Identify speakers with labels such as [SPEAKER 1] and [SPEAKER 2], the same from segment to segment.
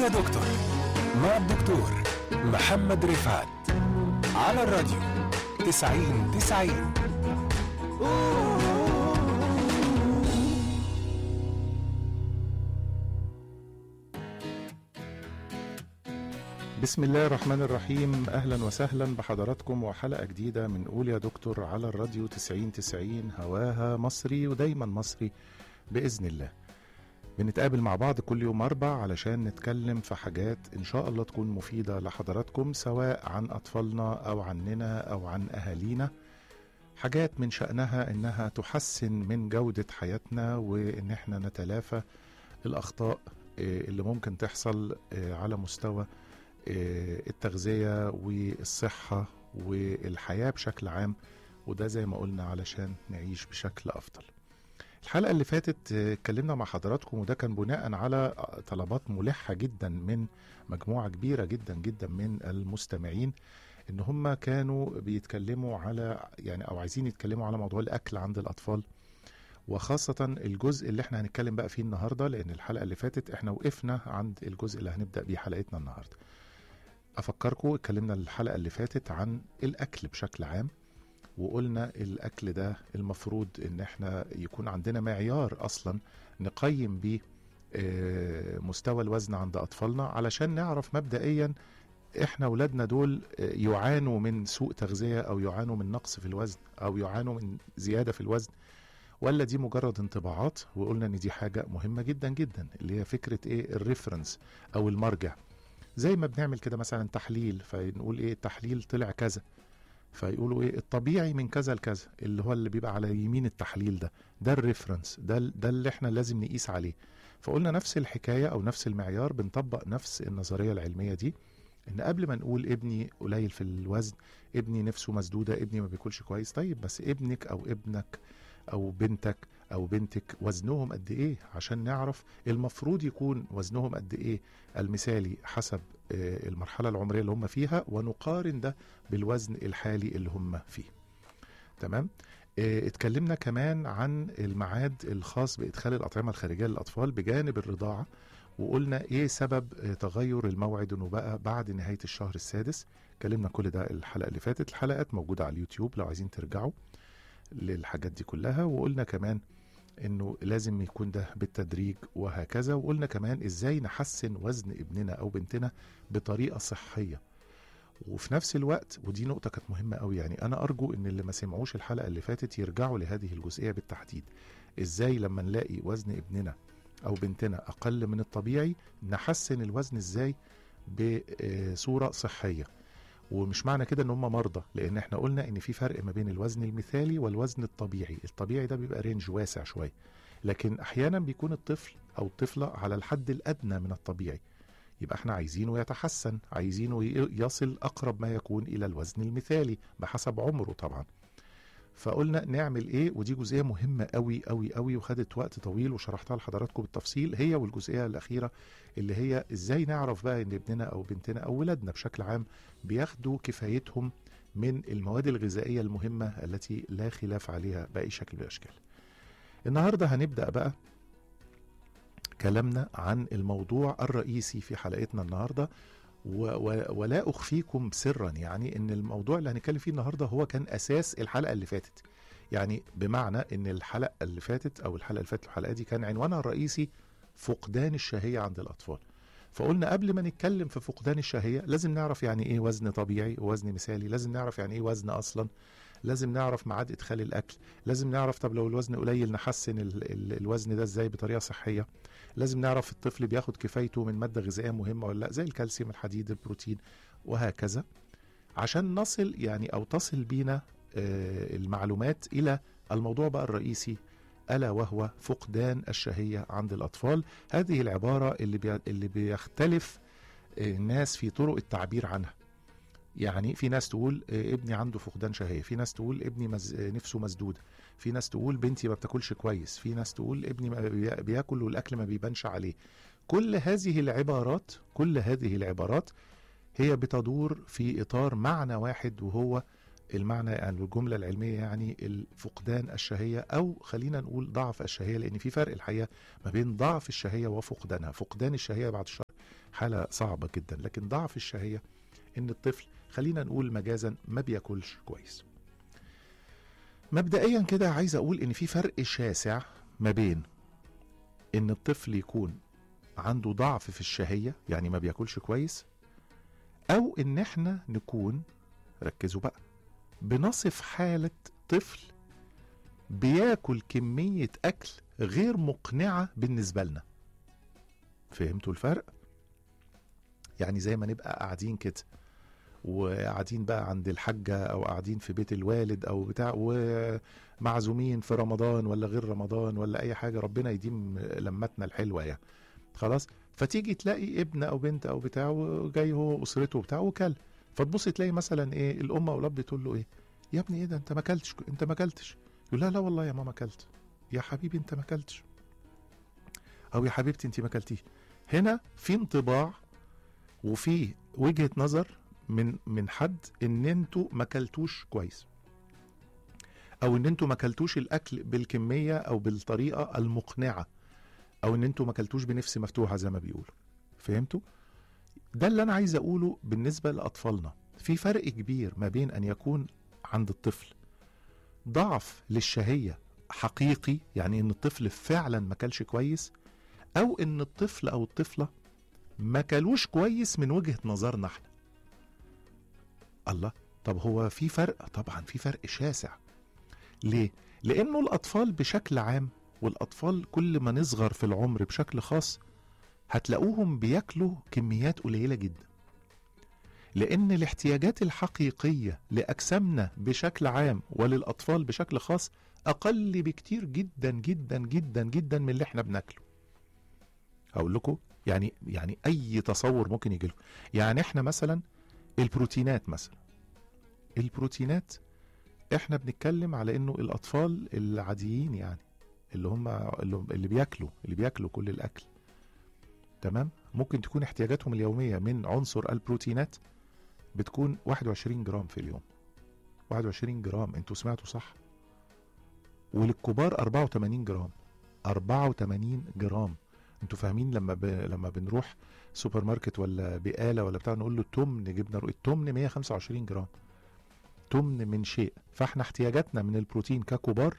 [SPEAKER 1] يا دكتور مع الدكتور محمد رفعت على الراديو 90-90.
[SPEAKER 2] بسم الله الرحمن الرحيم. أهلا وسهلا بحضراتكم وحلقة جديدة من قول يا دكتور على الراديو 90-90. هواها مصري ودايما مصري بإذن الله. بنتقابل مع بعض كل يوم 4 علشان نتكلم في حاجات إن شاء الله تكون مفيدة لحضراتكم، سواء عن أطفالنا أو عننا أو عن أهالينا. حاجات من شأنها إنها تحسن من جودة حياتنا، وإن احنا نتلافى الأخطاء اللي ممكن تحصل على مستوى التغذية والصحة والحياة بشكل عام، وده زي ما قلنا علشان نعيش بشكل أفضل. الحلقة اللي فاتت اتكلمنا مع حضراتكم، وده كان بناء على طلبات ملحة جدا من مجموعة كبيرة جدا جدا من المستمعين، ان هم كانوا بيتكلموا على او عايزين يتكلموا على موضوع الأكل عند الأطفال، وخاصة الجزء اللي احنا هنتكلم بقى فيه النهاردة، لأن الحلقة اللي فاتت احنا وقفنا عند الجزء اللي هنبدأ بيه حلقتنا النهاردة. أفكركم اتكلمنا الحلقة اللي فاتت عن الأكل بشكل عام، وقلنا الأكل ده المفروض إن احنا يكون عندنا معيار أصلا نقيم بيه مستوى الوزن عند أطفالنا، علشان نعرف مبدئيا احنا ولادنا دول يعانوا من سوء تغذية أو يعانوا من نقص في الوزن أو يعانوا من زيادة في الوزن، ولا دي مجرد انطباعات. وقلنا ان دي حاجة مهمة جدا جدا، اللي هي فكرة الريفرنس أو المرجع. زي ما بنعمل كده مثلا تحليل، فنقول التحليل طلع كذا، فيقولوا الطبيعي من كذا لكذا، اللي هو اللي بيبقى على يمين التحليل ده الريفرنس، ده اللي احنا لازم نقيس عليه. فقلنا نفس الحكاية او نفس المعيار، بنطبق نفس النظرية العلمية دي، ان قبل ما نقول ابني قليل في الوزن، ابني نفسه مسدودة، ابني ما بياكلش كويس، طيب بس ابنك او ابنك او بنتك او بنتك وزنهم قد ايه، عشان نعرف المفروض يكون وزنهم قد ايه المثالي حسب المرحلة العمرية اللي هم فيها، ونقارن ده بالوزن الحالي اللي هم فيه. تمام. اتكلمنا كمان عن الميعاد الخاص بإدخال الأطعمة الخارجية للأطفال بجانب الرضاعة، وقلنا سبب تغير الموعد، انه بقى بعد نهاية الشهر السادس. اتكلمنا كل ده الحلقة اللي فاتت. الحلقات موجودة على اليوتيوب لو عايزين ترجعوا للحاجات دي كلها. وقلنا كمان انه لازم يكون ده بالتدريج وهكذا. وقلنا كمان ازاي نحسن وزن ابننا او بنتنا بطريقة صحية. وفي نفس الوقت، ودي نقطة كانت مهمة قوي، انا ارجو ان اللي ما سمعوش الحلقة اللي فاتت يرجعوا لهذه الجزئية بالتحديد. ازاي لما نلاقي وزن ابننا او بنتنا اقل من الطبيعي نحسن الوزن ازاي بصورة صحية. ومش معنى كده ان هم مرضى، لان احنا قلنا ان في فرق ما بين الوزن المثالي والوزن الطبيعي. الطبيعي ده بيبقى رينج واسع شوية، لكن احيانا بيكون الطفل او الطفلة على الحد الادنى من الطبيعي، يبقى احنا عايزينه يتحسن، عايزينه يصل اقرب ما يكون الى الوزن المثالي بحسب عمره طبعا. فقلنا نعمل ودي جزئية مهمة قوي قوي قوي، وخدت وقت طويل وشرحتها لحضراتكم بالتفصيل، هي والجزئية الأخيرة اللي هي ازاي نعرف بقى ان ابننا او بنتنا او ولادنا بشكل عام بياخدوا كفايتهم من المواد الغذائية المهمة التي لا خلاف عليها بأي شكل من الأشكال. النهاردة هنبدأ بقى كلامنا عن الموضوع الرئيسي في حلقتنا النهاردة، ولا أخفيكم سرا ان الموضوع اللي هنتكلم فيه النهاردة هو كان أساس الحلقة اللي فاتت. بمعنى ان الحلقة اللي فاتت او الحلقة اللي فاتت الحلقة دي كان عنوانها الرئيسي فقدان الشهية عند الأطفال. فقلنا قبل ما نتكلم في فقدان الشهية لازم نعرف ايه وزن طبيعي ووزن مثالي، لازم نعرف ايه وزن أصلا، لازم نعرف ميعاد إدخال الأكل، لازم نعرف طب لو الوزن قليل نحسن الوزن ده ازاي بطريقة صحية، لازم نعرف الطفل بياخد كفايته من مادة غذائية مهمة ولا لا، زي الكالسيوم، الحديد، البروتين وهكذا، عشان نصل أو تصل بينا المعلومات إلى الموضوع بقى الرئيسي، ألا وهو فقدان الشهية عند الأطفال. هذه العبارة اللي بيختلف الناس في طرق التعبير عنها. في ناس تقول ابني عنده فقدان شهية، في ناس تقول ابني نفسه مسدودة، في ناس تقول بنتي ما بتاكلش كويس، في ناس تقول ابني بياكل والأكل ما بيبانش عليه. كل هذه العبارات هي بتدور في إطار معنى واحد، وهو المعنى الجملة العلمية فقدان الشهية، أو خلينا نقول ضعف الشهية، لأن في فرق الحقيقة ما بين ضعف الشهية وفقدانها. فقدان الشهية بعد الشر حالة صعبة جدا. لكن ضعف الشهية ان الطفل خلينا نقول مجازا ما بياكلش كويس. مبدئيا كده عايز اقول ان في فرق شاسع ما بين ان الطفل يكون عنده ضعف في الشهية يعني ما بياكلش كويس، او ان احنا نكون، ركزوا بقى، بنصف حالة طفل بياكل كمية اكل غير مقنعة بالنسبة لنا. فهمتوا الفرق؟ يعني زي ما نبقى قاعدين كده وقاعدين بقى عند الحاجة او قاعدين في بيت الوالد او بتاع ومعزومين في رمضان ولا غير رمضان ولا اي حاجة، ربنا يديم لمتنا الحلوة يعني، خلاص. فتيجي تلاقي ابن او بنت او بتاع وجاي هو اسرته بتاع وكل، فتبص تلاقي مثلا ايه الام او الاب تقول له ايه يا ابني ايه ده انت ما اكلتش، انت ما اكلتش، يقول لا لا والله يا ماما اكلت، يا حبيبي انت ما اكلتش، او يا حبيبتي انت ما اكلتيش. هنا في انطباع وفي وجهة نظر من حد ان انتوا ما اكلتوش كويس، او ان انتوا ما اكلتوش الاكل بالكمية او بالطريقة المقنعة، او ان انتوا ما اكلتوش بنفس مفتوحة زي ما بيقولوا. فهمتوا؟ ده اللي انا عايز اقوله بالنسبة لاطفالنا. في فرق كبير ما بين ان يكون عند الطفل ضعف للشهية حقيقي، يعني ان الطفل فعلا ما اكلش كويس، او ان الطفل او الطفلة ما كلوش كويس من وجهة نظرنا احنا. الله، طب هو في فرق؟ طبعا في فرق شاسع. ليه؟ لانه الاطفال بشكل عام، والاطفال كل ما نصغر في العمر بشكل خاص هتلاقوهم بياكلوا كميات قليلة جدا، لان الاحتياجات الحقيقية لاجسامنا بشكل عام وللاطفال بشكل خاص اقل بكتير جدا جدا جدا جدا من اللي احنا بناكله. هقول لكم يعني اي تصور ممكن يجي لكم. يعني احنا مثلا البروتينات، مثلا البروتينات احنا بنتكلم على انه الاطفال العاديين يعني اللي هم اللي بياكلوا كل الاكل، تمام، ممكن تكون احتياجاتهم اليومية من عنصر البروتينات بتكون 21 جرام في اليوم. 21 جرام، انتوا سمعتوا صح. وللكبار 84 جرام. 84 جرام. انتوا فاهمين لما بنروح سوبر ماركت ولا بقالة ولا بتاع نقول له تمن، جبنا التمن 125 جرام تمن من شيء. فاحنا احتياجاتنا من البروتين ككبار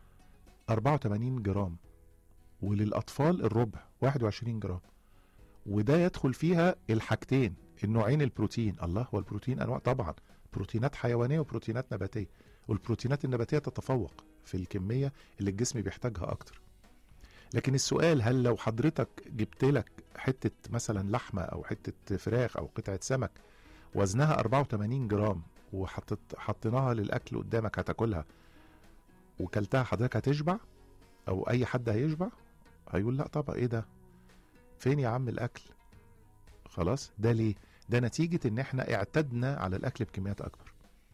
[SPEAKER 2] 84 جرام، وللأطفال الربع 21 جرام. وده يدخل فيها الحاجتين، النوعين البروتين. الله، هو البروتين أنواع طبعا، بروتينات حيوانية وبروتينات نباتية، والبروتينات النباتية تتفوق في الكمية اللي الجسم بيحتاجها أكتر. لكن السؤال، هل لو حضرتك جبت لك حتة مثلا لحمة أو حتة فراخ أو قطعة سمك وزنها 84 جرام وحطيناها للأكل قدامك هتاكلها وكلتها، حضرتك هتشبع؟ أو أي حد هيشبع؟ هيقول لا طبعا، إيه ده؟ فين يا عم الأكل؟ خلاص. ده ليه؟ ده نتيجة إن إحنا اعتدنا على الأكل بكميات أكبر.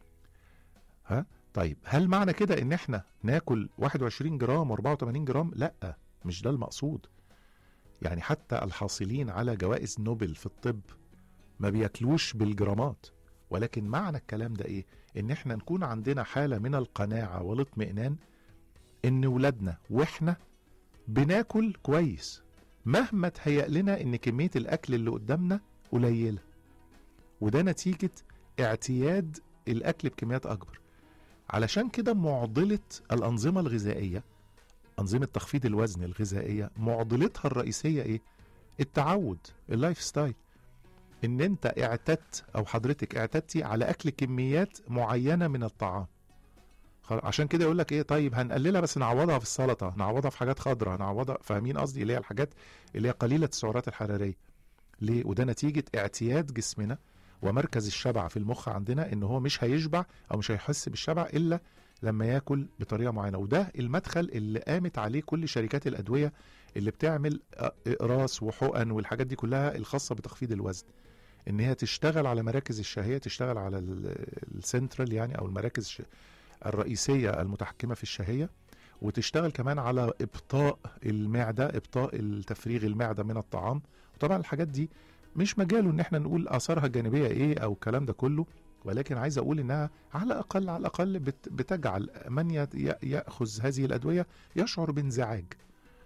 [SPEAKER 2] ها؟ طيب هل معنى كده إن إحنا ناكل 21 جرام و84 جرام؟ لأ، مش ده المقصود. يعني حتى الحاصلين على جوائز نوبل في الطب ما بياكلوش بالجرامات، ولكن معنى الكلام ده ايه؟ ان احنا نكون عندنا حالة من القناعة والاطمئنان ان ولادنا واحنا بناكل كويس، مهما تهيأ لنا ان كمية الاكل اللي قدامنا قليلة، وده نتيجة اعتياد الاكل بكميات اكبر. علشان كده معضلة الانظمة الغذائية، انظمة تخفيض الوزن الغذائية، معضلتها الرئيسية ايه؟ التعود، اللايف ستايل. ان انت اعتدت او حضرتك اعتدتي على اكل كميات معينة من الطعام. عشان كده يقول لك ايه، طيب هنقللها بس نعوضها في السلطة، نعوضها في حاجات خضراء، نعوضها، فاهمين قصدي؟ اللي هي الحاجات اللي هي قليلة السعرات الحرارية. ليه؟ وده نتيجة اعتياد جسمنا ومركز الشبع في المخ عندنا ان هو مش هيشبع او مش هيحس بالشبع الا لما ياكل بطريقة معينة. وده المدخل اللي قامت عليه كل شركات الادوية اللي بتعمل اقراص وحقن والحاجات دي كلها الخاصة بتخفيض الوزن، ان هي تشتغل على مراكز الشهية، تشتغل على السنترال يعني او المراكز الرئيسية المتحكمة في الشهية، وتشتغل كمان على ابطاء المعدة، ابطاء التفريغ المعدة من الطعام. وطبعا الحاجات دي مش مجاله ان احنا نقول اثارها الجانبية ايه او الكلام ده كله، ولكن عايز اقول انها على الاقل بتجعل من ياخذ هذه الادوية يشعر بانزعاج.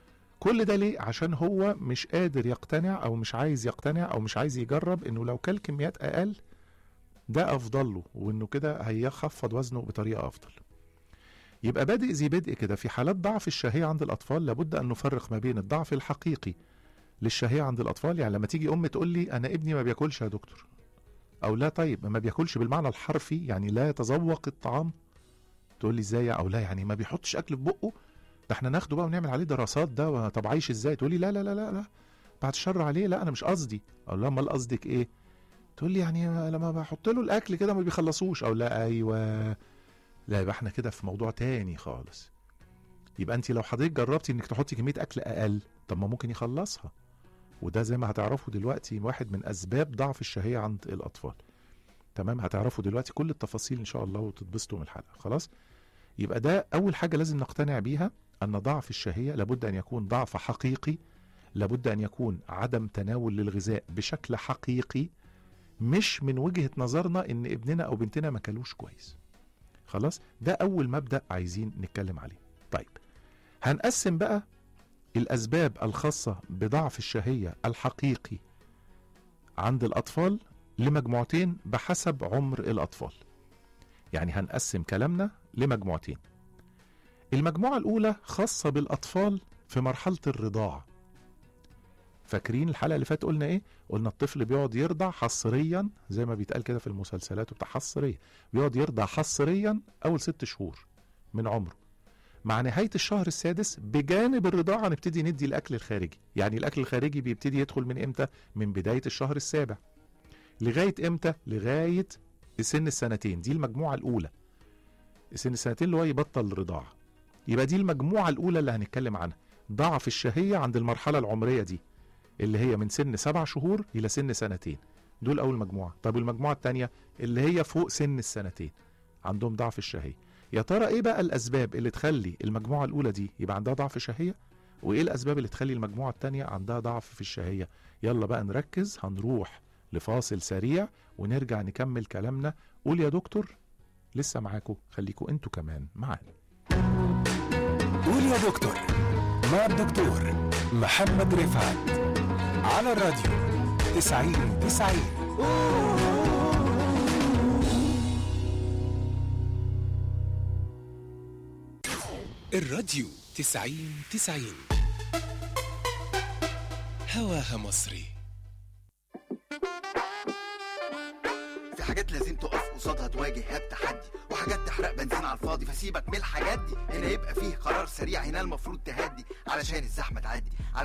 [SPEAKER 2] كل ده ليه؟ عشان هو مش قادر يقتنع او مش عايز يقتنع او مش عايز يجرب انه لو كل كميات اقل ده افضل له، وانه كده هيخفض وزنه بطريقة افضل. يبقى بادئ ذي بدء كده في حالات ضعف الشهية عند الاطفال لابد ان نفرق ما بين الضعف الحقيقي للشهية عند الاطفال. يعني لما تيجي ام تقول لي انا ابني ما بياكلش يا دكتور، او لا طيب ما بياكلش بالمعنى الحرفي يعني لا يتذوق الطعام، تقول لي ازاي؟ او لا يعني ما بيحطش اكل في بقه، ده احنا ناخده بقى ونعمل عليه دراسات ده، طب عايش ازاي؟ تقول لي لا لا لا لا لا بعد الشر عليه، لا انا مش قصدي. اقول لها امال قصدك ايه؟ تقول لي يعني لما بحط له الاكل كده ما بيخلصوش. او لا ايوه، لا يبقى احنا كده في موضوع تاني خالص. يبقى انت لو حضرتك جربتي انك تحطي كميه اكل اقل، طب ما ممكن يخلصها، وده زي ما هتعرفوا دلوقتي واحد من اسباب ضعف الشهيه عند الاطفال. تمام، هتعرفوا دلوقتي كل التفاصيل ان شاء الله وتتبسطوا من الحلقه. خلاص، يبقى ده اول حاجه لازم نقتنع بيها، ان ضعف الشهيه لابد ان يكون ضعف حقيقي، لابد ان يكون عدم تناول للغذاء بشكل حقيقي، مش من وجهه نظرنا ان ابننا او بنتنا ما كلوش كويس. خلاص، ده اول مبدأ عايزين نتكلم عليه. طيب هنقسم بقى الاسباب الخاصه بضعف الشهيه الحقيقي عند الاطفال لمجموعتين بحسب عمر الاطفال. يعني هنقسم كلامنا لمجموعتين. المجموعه الاولى خاصه بالاطفال في مرحله الرضاعه. فاكرين الحلقه اللي فاتت قلنا ايه؟ قلنا الطفل بيقعد يرضع حصريا، زي ما بيتقال كده في المسلسلات وبتاع حصريا، بيقعد يرضع حصريا اول 6 شهور من عمره. مع نهايه الشهر السادس بجانب الرضاعه نبتدي ندي الاكل الخارجي. يعني الاكل الخارجي بيبتدي يدخل من امتى؟ من بدايه الشهر السابع لغايه امتى؟ لغايه سن السنتين. دي المجموعه الاولى، سن السنتين اللي هو يبطل الرضاعه. يبقى دي المجموعه الاولى اللي هنتكلم عنها، ضعف الشهيه عند المرحله العمريه دي اللي هي من سن 7 شهور الى سن سنتين. دول اول مجموعه. طب المجموعه الثانيه اللي هي فوق سن السنتين عندهم ضعف الشهيه. يا ترى ايه بقى الاسباب اللي تخلي المجموعه الاولى دي يبقى عندها ضعف شهيه، وايه الاسباب اللي تخلي المجموعه الثانيه عندها ضعف في الشهيه؟ يلا بقى نركز، هنروح لفاصل سريع ونرجع نكمل كلامنا. قول يا دكتور، لسه معاكم، خليكم انتوا كمان معانا.
[SPEAKER 1] قول يا دكتور مع الدكتور محمد رفعت على الراديو 90-90. الراديو 90-90 هواها مصري.
[SPEAKER 3] في حاجات لازم تقف قصادها تواجه التحدي، وحاجات تحرق بنزين على الفاضي، فسيبك من الحاجات دي. هنا يبقى فيه قرار سريع، هنا المفروض تهدي علشان الزحمة تعدي.